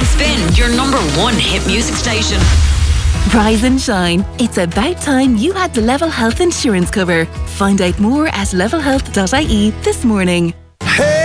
Spin, your number one hit music station. Rise and shine. It's about time you had the Level Health insurance cover. Find out more at levelhealth.ie this morning.